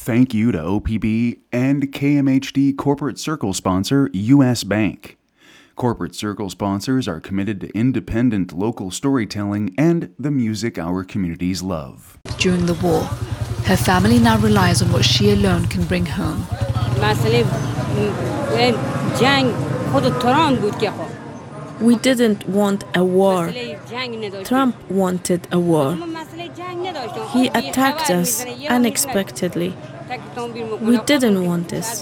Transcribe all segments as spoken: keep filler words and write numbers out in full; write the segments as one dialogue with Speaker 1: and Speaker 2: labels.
Speaker 1: Thank you to O P B and K M H D Corporate Circle sponsor U S Bank. Corporate Circle sponsors are committed to independent local storytelling and the music our communities love.
Speaker 2: During the war, her family now relies on what she alone can bring home.
Speaker 3: We didn't want a war. Trump wanted a war. He attacked us unexpectedly. We didn't want this.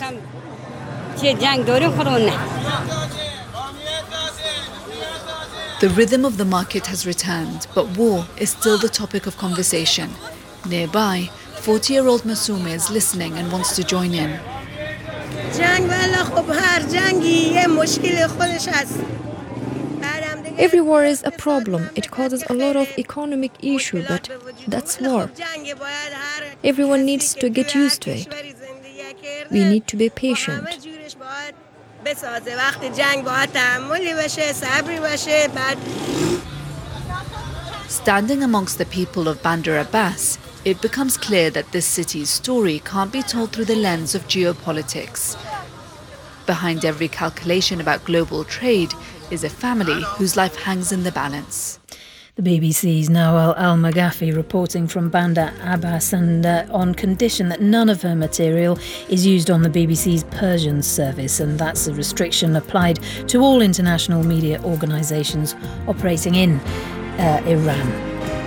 Speaker 2: The rhythm of the market has returned, but war is still the topic of conversation. Nearby, forty-year-old Masume is listening and wants to join in.
Speaker 4: Every war is a problem. It causes a lot of economic issue, but that's war. Everyone needs to get used to it. We need to be patient.
Speaker 2: Standing amongst the people of Bandar Abbas, it becomes clear that this city's story can't be told through the lens of geopolitics. Behind every calculation about global trade is a family whose life hangs in the balance.
Speaker 5: The B B C's Nawal Al-Maghafi reporting from Bandar Abbas, and uh, on condition that none of her material is used on the B B C's Persian service, and that's a restriction applied to all international media organisations operating in uh, Iran.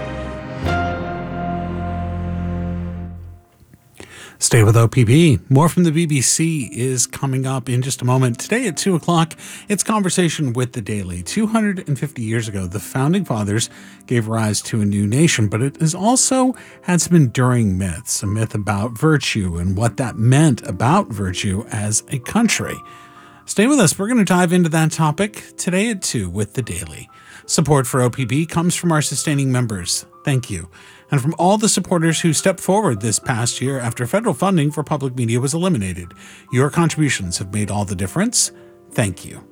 Speaker 6: Stay with O P B. More from the B B C is coming up in just a moment. Today at two o'clock, it's Conversation with the Daily. two hundred fifty years ago, the Founding Fathers gave rise to a new nation, but it has also had some enduring myths, a myth about virtue and what that meant about virtue as a country. Stay with us. We're going to dive into that topic today at two with the Daily. Support for O P B comes from our sustaining members. Thank you. And from all the supporters who stepped forward this past year after federal funding for public media was eliminated. Your contributions have made all the difference. Thank you.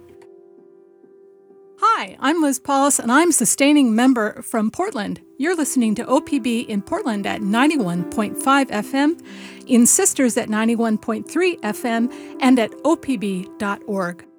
Speaker 7: Hi, I'm Liz Paulus, and I'm sustaining member from Portland. You're listening to O P B in Portland at ninety-one point five F M, in Sisters at ninety-one point three F M, and at O P B dot org.